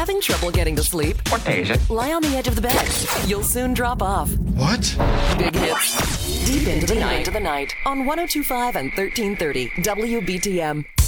Having trouble getting to sleep? What day is it? Lie on the edge of the bed. You'll soon drop off. What? Big hits. Deep into the night on 1025 and 1330 WBTM.